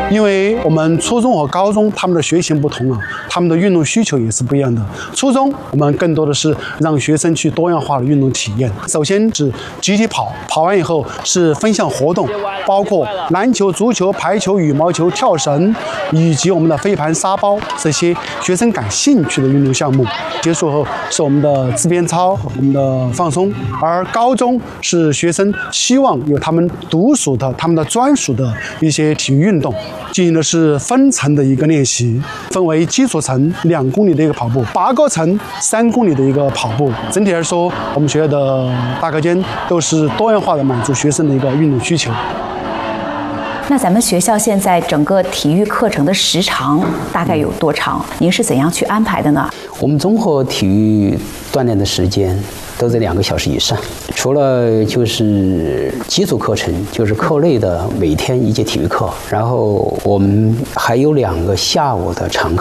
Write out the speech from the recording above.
因为我们初中和高中他们的学型不同啊，他们的运动需求也是不一样的。初中我们更多的是让学生去多样化的运动体验，首先是集体跑，跑完以后是分项活动，包括篮球、足球、排球、羽毛球、跳绳，以及我们的飞盘、沙包这些学生感兴趣的运动项目。结束后是我们的自编操，我们的放松。而高中是学生希望有他们独属的、他们的专属的一些体育运动，进行的是分层的一个练习，分为基础层2公里的一个跑步，8个层3公里的一个跑步。整体来说，我们学校的大课间都是多样化的满足学生的一个运动需求。 那咱们学校现在整个体育课程的时长大概有多长？您是怎样去安排的呢？ 我们综合体育锻炼的时间都在2个小时以上，除了就是基础课程，就是课内的每天1节体育课，然后我们还有2个下午的常课。